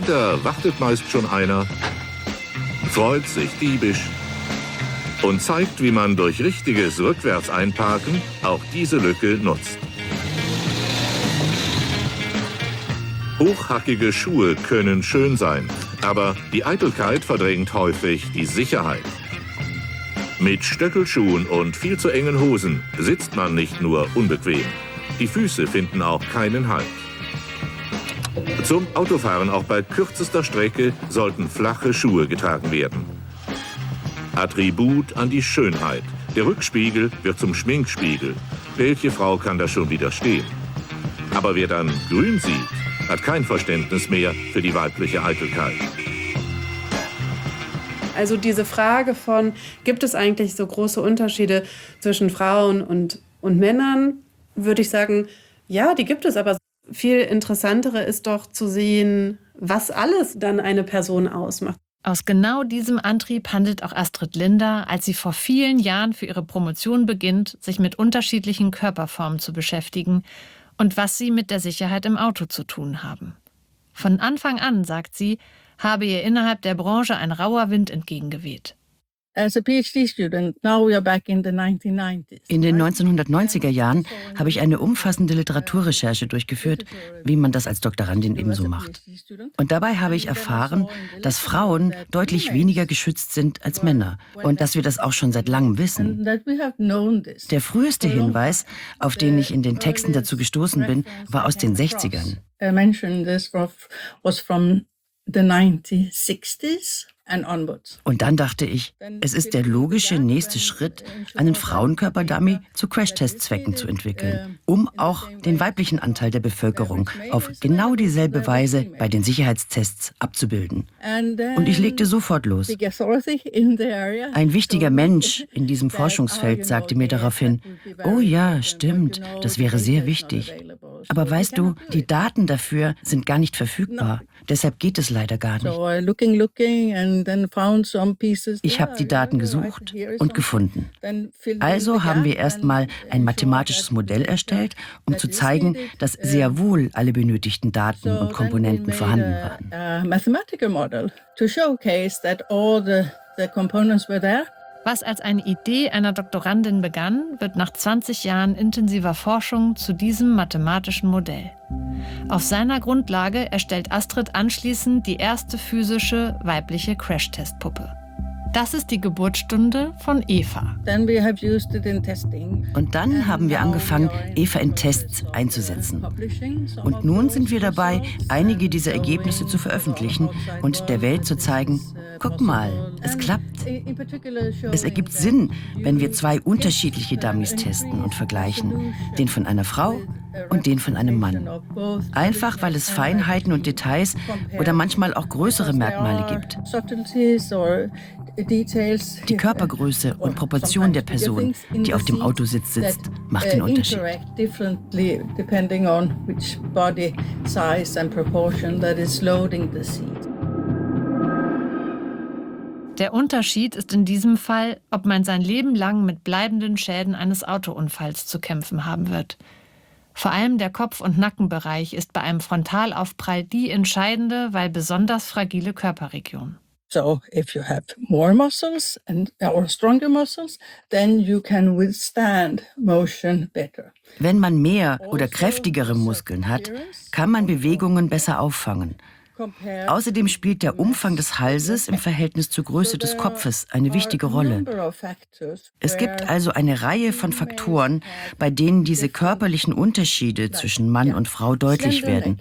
Da wartet meist schon einer, freut sich diebisch und zeigt, wie man durch richtiges Rückwärts-Einparken auch diese Lücke nutzt. Hochhackige Schuhe können schön sein, aber die Eitelkeit verdrängt häufig die Sicherheit. Mit Stöckelschuhen und viel zu engen Hosen sitzt man nicht nur unbequem. Die Füße finden auch keinen Halt. Zum Autofahren auch bei kürzester Strecke sollten flache Schuhe getragen werden. Attribut an die Schönheit. Der Rückspiegel wird zum Schminkspiegel. Welche Frau kann da schon widerstehen? Aber wer dann grün sieht, hat kein Verständnis mehr für die weibliche Eitelkeit. Also diese Frage von, gibt es eigentlich so große Unterschiede zwischen Frauen und Männern, würde ich sagen, ja, die gibt es, aber viel interessantere ist doch zu sehen, was alles dann eine Person ausmacht. Aus genau diesem Antrieb handelt auch Astrid Linder, als sie vor vielen Jahren für ihre Promotion beginnt, sich mit unterschiedlichen Körperformen zu beschäftigen und was sie mit der Sicherheit im Auto zu tun haben. Von Anfang an, sagt sie, habe ihr innerhalb der Branche ein rauer Wind entgegengeweht. In den 1990er Jahren habe ich eine umfassende Literaturrecherche durchgeführt, wie man das als Doktorandin ebenso macht. Und dabei habe ich erfahren, dass Frauen deutlich weniger geschützt sind als Männer und dass wir das auch schon seit langem wissen. Der früheste Hinweis, auf den ich in den Texten dazu gestoßen bin, war aus den 60ern. Und dann dachte ich, es ist der logische nächste Schritt, einen Frauenkörperdummy zu Crashtest-Zwecken zu entwickeln, um auch den weiblichen Anteil der Bevölkerung auf genau dieselbe Weise bei den Sicherheitstests abzubilden. Und ich legte sofort los. Ein wichtiger Mensch in diesem Forschungsfeld sagte mir daraufhin, oh ja, stimmt, das wäre sehr wichtig. Aber weißt du, die Daten dafür sind gar nicht verfügbar. Deshalb geht es leider gar nicht. Ich habe die Daten gesucht und gefunden. Also haben wir erstmal ein mathematisches Modell erstellt, um zu zeigen, dass sehr wohl alle benötigten Daten und Komponenten vorhanden waren. Was als eine Idee einer Doktorandin begann, wird nach 20 Jahren intensiver Forschung zu diesem mathematischen Modell. Auf seiner Grundlage erstellt Astrid anschließend die erste physische weibliche Crashtest-Puppe. Das ist die Geburtsstunde von Eva. Und dann haben wir angefangen, Eva in Tests einzusetzen. Und nun sind wir dabei, einige dieser Ergebnisse zu veröffentlichen und der Welt zu zeigen, guck mal, es klappt. Es ergibt Sinn, wenn wir zwei unterschiedliche Dummies testen und vergleichen, den von einer Frau und den von einem Mann. Einfach, weil es Feinheiten und Details oder manchmal auch größere Merkmale gibt. Die Körpergröße und Proportion der Person, die auf dem Autositz sitzt, macht den Unterschied. Der Unterschied ist in diesem Fall, ob man sein Leben lang mit bleibenden Schäden eines Autounfalls zu kämpfen haben wird. Vor allem der Kopf- und Nackenbereich ist bei einem Frontalaufprall die entscheidende, weil besonders fragile Körperregion. So if you have more muscles or stronger muscles, then you can withstand motion better. Wenn man mehr oder kräftigere Muskeln hat, kann man Bewegungen besser auffangen. Außerdem spielt der Umfang des Halses im Verhältnis zur Größe des Kopfes eine wichtige Rolle. Es gibt also eine Reihe von Faktoren, bei denen diese körperlichen Unterschiede zwischen Mann und Frau deutlich werden.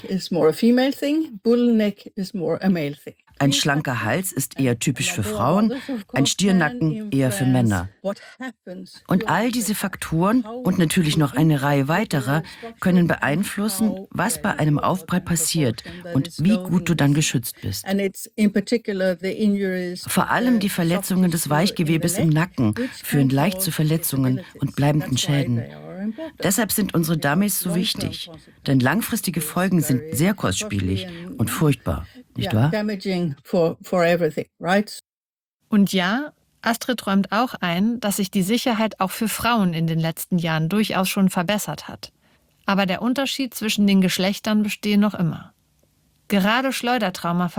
Ein schlanker Hals ist eher typisch für Frauen, ein Stirnnacken eher für Männer. Und all diese Faktoren und natürlich noch eine Reihe weiterer können beeinflussen, was bei einem Aufprall passiert und wie gut du dann geschützt bist. Vor allem die Verletzungen des Weichgewebes im Nacken führen leicht zu Verletzungen und bleibenden Schäden. Deshalb sind unsere Dummies so wichtig, denn langfristige Folgen sind sehr kostspielig und furchtbar, nicht wahr? Und ja, Astrid räumt auch ein, dass sich die Sicherheit auch für Frauen in den letzten Jahren durchaus schon verbessert hat. Aber der Unterschied zwischen den Geschlechtern bestehe noch immer. Gerade Schleudertrauma